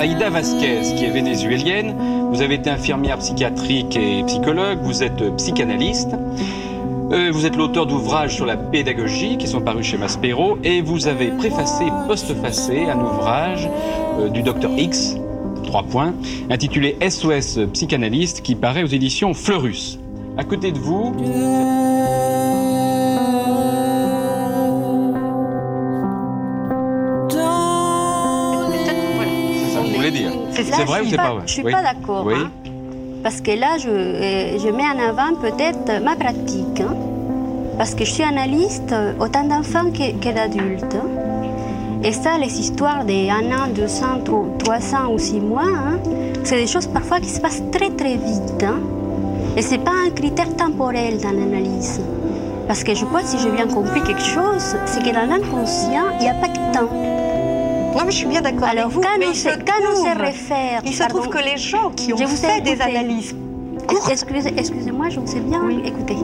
Aïda Vasquez, qui est vénézuélienne. Vous avez été infirmière psychiatrique et psychologue, vous êtes psychanalyste. Vous êtes l'auteur d'ouvrages sur la pédagogie qui sont parus chez Maspero et vous avez préfacé, postfacé un ouvrage du Dr X, 3 points, intitulé SOS Psychanalyste qui paraît aux éditions Fleurus. À côté de vous... C'est ça que vous voulez dire. C'est vrai ou c'est pas vrai? Je ne suis pas d'accord. Oui. Hein, parce que là, je mets en avant peut-être ma pratique. Hein, parce que je suis analyste autant d'enfants que d'adultes. Et ça, les histoires de 1 an, 200, 300 ou 6 mois, hein, c'est des choses parfois qui se passent très très vite. Hein, et ce n'est pas un critère temporel dans l'analyse. Parce que je crois, si j'ai bien compris quelque chose, c'est que dans l'inconscient, il n'y a pas de temps. Non, mais je suis bien d'accord avec vous. Quand on se réfère... Il se trouve que les gens qui ont fait des analyses courtes... Excusez-moi, je vous ai bien écouté.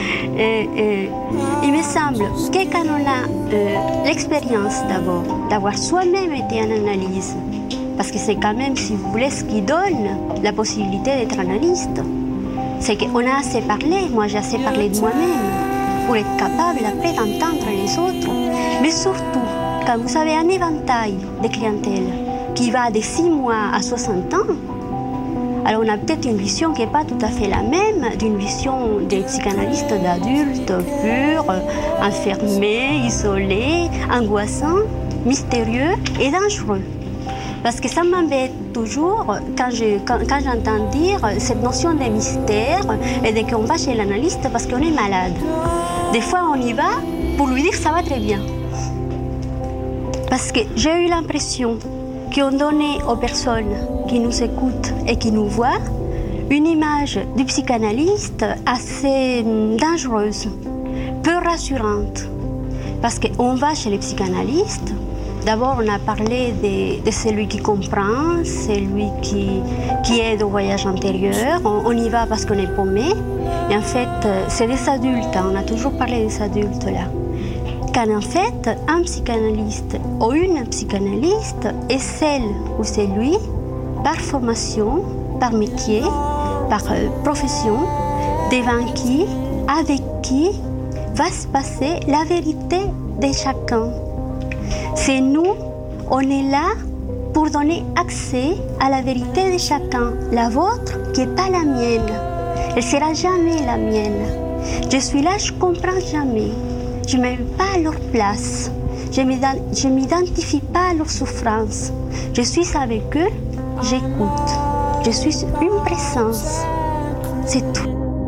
Il me semble que quand on a l'expérience d'abord, d'avoir soi-même été en analyse, parce que c'est quand même, si vous voulez, ce qui donne la possibilité d'être analyste, c'est qu'on a assez parlé, moi j'ai assez parlé de moi-même, pour être capable après d'entendre les autres, mais surtout, quand vous avez un éventail de clientèle qui va de 6 mois à 60 ans, alors on a peut-être une vision qui n'est pas tout à fait la même d'une vision des psychanalystes d'adultes purs, enfermés, isolés, angoissants, mystérieux et dangereux. Parce que ça m'embête toujours quand j'entends dire cette notion de mystère et de qu'on va chez l'analyste parce qu'on est malade. Des fois on y va pour lui dire que ça va très bien. Parce que j'ai eu l'impression qu'on donnait aux personnes qui nous écoutent et qui nous voient une image du psychanalyste assez dangereuse, peu rassurante. Parce qu'on va chez les psychanalystes, d'abord on a parlé de celui qui comprend, celui qui aide au voyage intérieur, on y va parce qu'on est paumé, et en fait c'est des adultes, on a toujours parlé des adultes là. Quand en fait, un psychanalyste ou une psychanalyste est celle ou celui, par formation, par métier, par profession, devant qui, avec qui va se passer la vérité de chacun. C'est nous, on est là pour donner accès à la vérité de chacun, la vôtre qui n'est pas la mienne. Elle ne sera jamais la mienne. Je suis là, je ne comprends jamais. Je ne me mets pas à leur place. Je ne m'identifie pas à leur souffrance. Je suis avec eux, j'écoute. Je suis une présence. C'est tout.